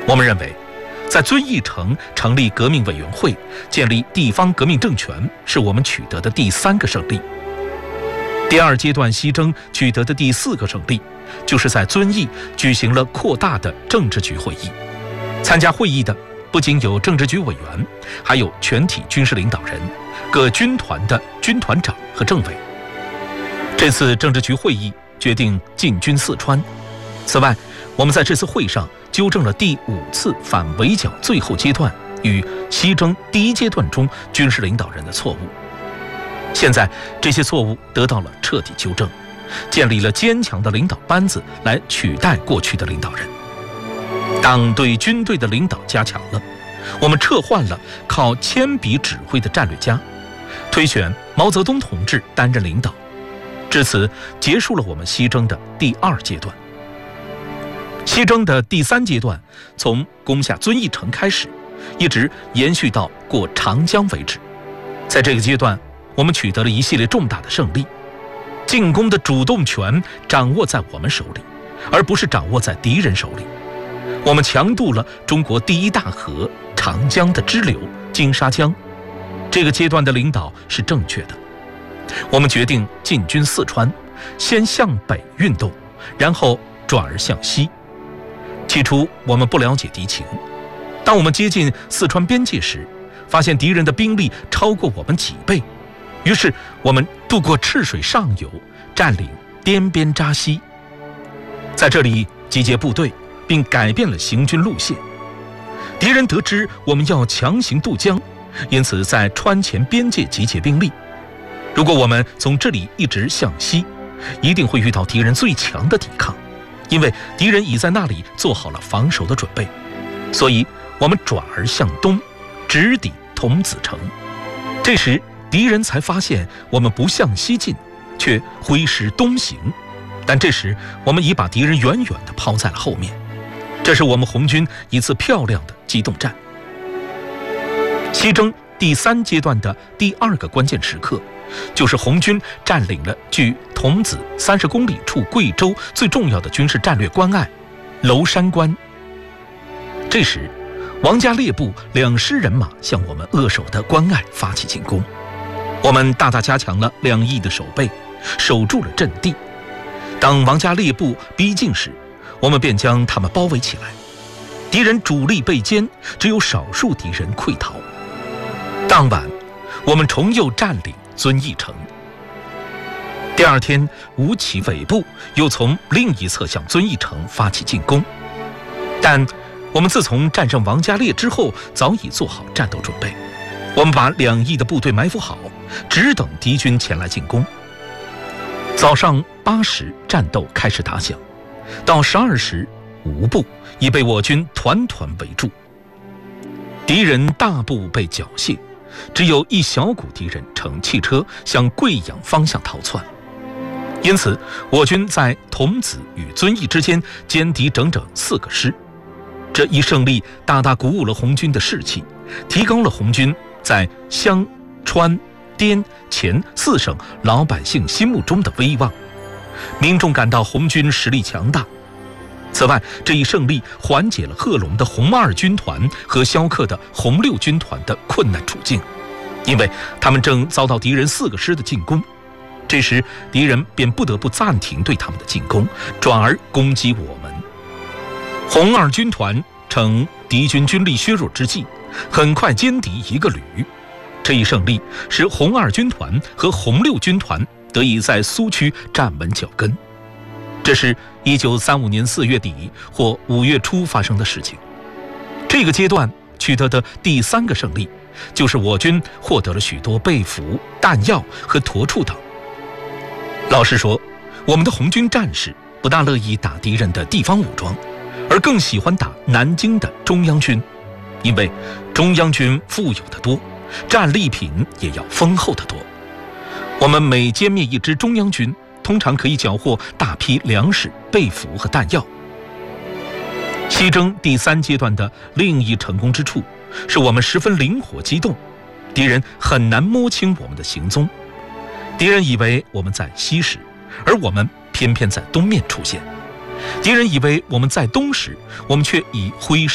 我们认为，在遵义城成立革命委员会，建立地方革命政权，是我们取得的第3个胜利。第2阶段西征取得的第4个胜利，就是在遵义举行了扩大的政治局会议。参加会议的不仅有政治局委员，还有全体军事领导人、各军团的军团长和政委。这次政治局会议决定进军四川。此外，我们在这次会上纠正了第5次反围剿最后阶段与西征第1阶段中军事领导人的错误。现在这些错误得到了彻底纠正，建立了坚强的领导班子来取代过去的领导人。党对军队的领导加强了，我们撤换了靠铅笔指挥的战略家，推选毛泽东同志担任领导。至此结束了我们西征的第2阶段。西征的第3阶段从攻下遵义城开始，一直延续到过长江为止。在这个阶段，我们取得了一系列重大的胜利，进攻的主动权掌握在我们手里，而不是掌握在敌人手里。我们强渡了中国第1大河长江的支流金沙江，这个阶段的领导是正确的。我们决定进军四川，先向北运动，然后转而向西。起初我们不了解敌情，当我们接近四川边界时，发现敌人的兵力超过我们几倍，于是我们渡过赤水上游，占领滇边扎西，在这里集结部队，并改变了行军路线。敌人得知我们要强行渡江，因此在川黔边界集结兵力。如果我们从这里一直向西，一定会遇到敌人最强的抵抗，因为敌人已在那里做好了防守的准备。所以我们转而向东，直抵桐梓城。这时敌人才发现我们不向西进，却挥师东行，但这时我们已把敌人远远地抛在了后面。这是我们红军一次漂亮的机动战。西征第3阶段的第2个关键时刻，就是红军占领了距桐梓30公里处贵州最重要的军事战略关隘娄山关。这时王家烈部2师人马向我们扼守的关隘发起进攻，我们大大加强了2翼的守备，守住了阵地。当王家烈部逼近时，我们便将他们包围起来，敌人主力被歼，只有少数敌人溃逃。当晚我们重又占领遵义城。第2天，吴起伪部又从另一侧向遵义城发起进攻，但我们自从战胜王家烈之后，早已做好战斗准备。我们把2翼的部队埋伏好，只等敌军前来进攻。早上8时，战斗开始打响，到12时，吴部已被我军团团围住，敌人大部被缴械，只有一小股敌人乘汽车向贵阳方向逃窜。因此我军在桐梓与遵义之间歼敌整整4个师。这一胜利大大鼓舞了红军的士气，提高了红军在湘、川、滇、黔4省老百姓心目中的威望，民众感到红军实力强大。此外，这一胜利缓解了贺龙的红2军团和萧克的红6军团的困难处境，因为他们正遭到敌人4个师的进攻。这时敌人便不得不暂停对他们的进攻，转而攻击我们。红2军团趁敌军军力削弱之际，很快歼敌1个旅。这一胜利使红2军团和红6军团得以在苏区站稳脚跟。这是1935年4月底或5月初发生的事情。这个阶段取得的第3个胜利，就是我军获得了许多被俘、弹药和砣柱等。老实说，我们的红军战士不大乐意打敌人的地方武装，而更喜欢打南京的中央军，因为中央军富有得多，战利品也要丰厚得多。我们每歼灭一支中央军，通常可以缴获大批粮食、被俘和弹药。西征第3阶段的另一成功之处，是我们十分灵活机动，敌人很难摸清我们的行踪。敌人以为我们在西时，而我们偏偏在东面出现；敌人以为我们在东时，我们却已挥师